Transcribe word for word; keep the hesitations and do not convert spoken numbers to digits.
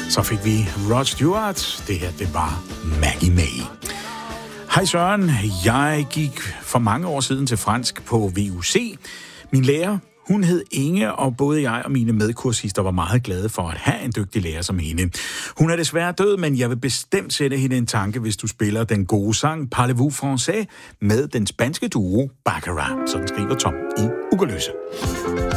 Så fik vi Rod Stewart. Det her, det var Maggie May. Hej Søren, jeg gik for mange år siden til fransk på V U C. Min lærer, hun hed Inge, og både jeg og mine medkursister var meget glade for at have en dygtig lærer som hende. Hun er desværre død, men jeg vil bestemt sætte hende en tanke, hvis du spiller den gode sang Parlez-vous français med den spanske duo Baccarat. Sådan skriver Tom i Ugerløse.